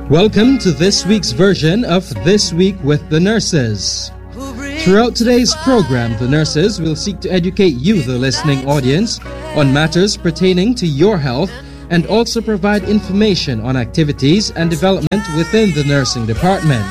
Welcome to this week's version of This Week with the Nurses. Throughout today's program, the nurses will seek to educate you, the listening audience, on matters pertaining to your health and also provide information on activities and development within the nursing department.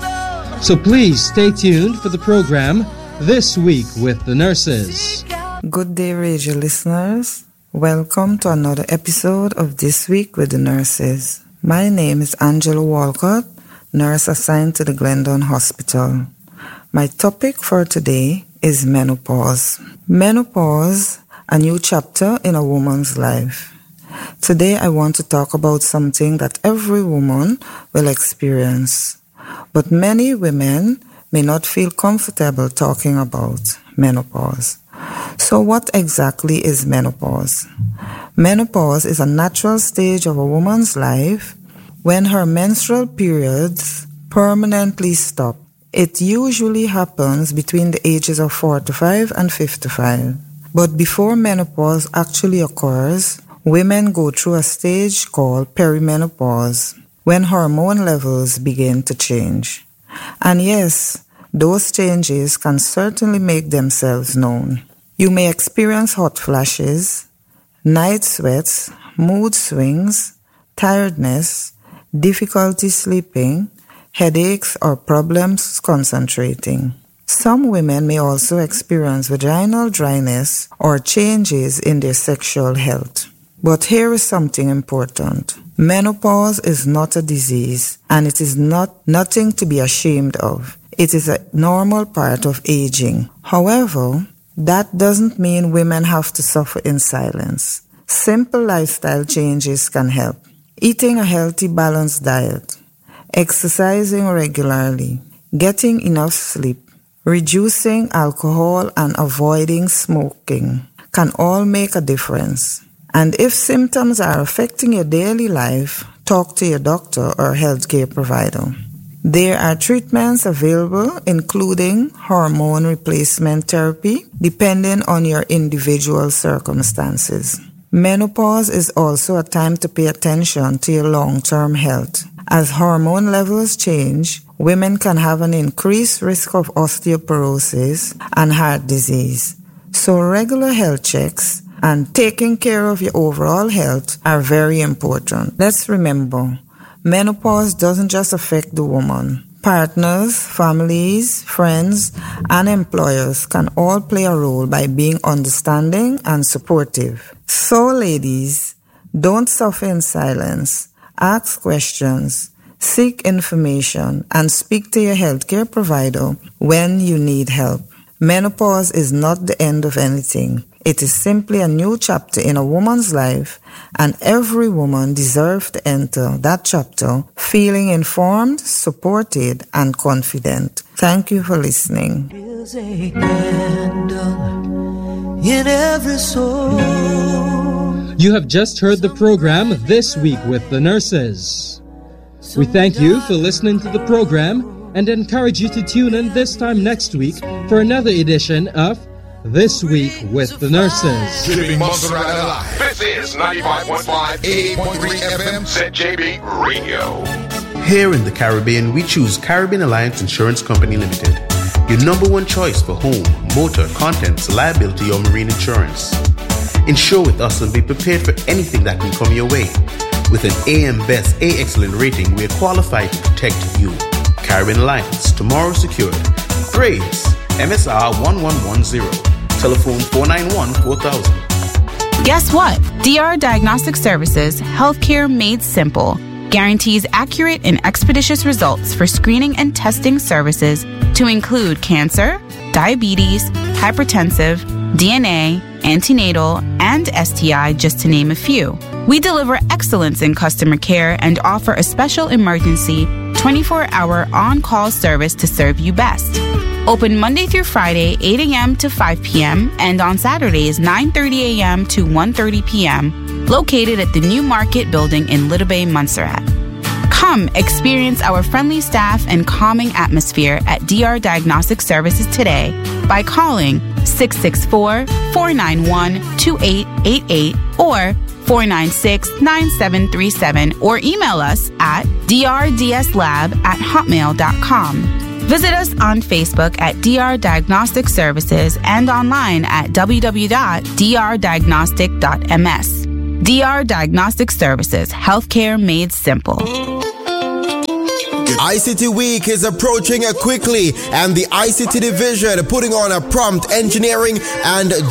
So please stay tuned for the program This Week with the Nurses. Good day, radio listeners. Welcome to another episode of This Week with the Nurses. My name is Angela Walcott, nurse assigned to the Glendon Hospital. My topic for today is menopause. Menopause, a new chapter in a woman's life. Today I want to talk about something that every woman will experience, but many women may not feel comfortable talking about menopause. So what exactly is menopause? Menopause is a natural stage of a woman's life when her menstrual periods permanently stop. It usually happens between the ages of 45 and 55. But before menopause actually occurs, women go through a stage called perimenopause, when hormone levels begin to change. And yes, those changes can certainly make themselves known. You may experience hot flashes, night sweats, mood swings, tiredness, difficulty sleeping, headaches, or problems concentrating. Some women may also experience vaginal dryness or changes in their sexual health. But here is something important. Menopause is not a disease, and it is nothing to be ashamed of. It is a normal part of aging. However, that doesn't mean women have to suffer in silence. Simple lifestyle changes can help. Eating a healthy, balanced diet, exercising regularly, getting enough sleep, reducing alcohol and avoiding smoking can all make a difference. And if symptoms are affecting your daily life, talk to your doctor or healthcare provider. There are treatments available, including hormone replacement therapy, depending on your individual circumstances. Menopause is also a time to pay attention to your long-term health. As hormone levels change, women can have an increased risk of osteoporosis and heart disease. So regular health checks and taking care of your overall health are very important. Let's remember, menopause doesn't just affect the woman. Partners, families, friends, and employers can all play a role by being understanding and supportive. So ladies, don't suffer in silence. Ask questions, seek information, and speak to your healthcare provider when you need help. Menopause is not the end of anything. It is simply a new chapter in a woman's life, and every woman deserves to enter that chapter feeling informed, supported, and confident. Thank you for listening. There's a candle in every soul. You have just heard the program This Week with the Nurses. We thank you for listening to the program and encourage you to tune in this time next week for another edition of This Week with the Nurses. Keeping Montserrat alive. This is 95.5, 88.3 FM, ZJB Radio. Here in the Caribbean, we choose Caribbean Alliance Insurance Company Limited, your number one choice for home, motor, contents, liability, or marine insurance. Insure with us and be prepared for anything that can come your way. With an AM Best A Excellent rating, we are qualified to protect you. Caribbean Alliance, tomorrow secured. Grades, MSR 1110. Telephone 491-4000. Guess what? DR Diagnostic Services, healthcare made simple, guarantees accurate and expeditious results for screening and testing services to include cancer, diabetes, hypertensive, DNA, antenatal, and STI, just to name a few. We deliver excellence in customer care and offer a special emergency 24-hour on-call service to serve you best. Open Monday through Friday, 8 a.m. to 5 p.m. and on Saturdays, 9:30 a.m. to 1:30 p.m., located at the New Market Building in Little Bay, Montserrat. Come experience our friendly staff and calming atmosphere at DR Diagnostic Services today by calling 664-491-2888 or 496-9737 or email us at drdslab@hotmail.com. Visit us on Facebook at DR Diagnostic Services and online at www.drdiagnostic.ms. DR Diagnostic Services, healthcare made simple. ICT Week is approaching quickly, and the ICT division putting on a prompt engineering and